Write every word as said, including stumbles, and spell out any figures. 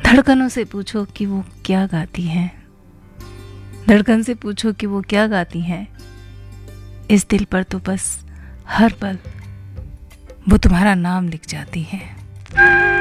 धड़कनों से पूछो कि वो क्या गाती हैं, धड़कन से पूछो कि वो क्या गाती हैं। इस दिल पर तो बस हर पल वो तुम्हारा नाम लिख जाती हैं।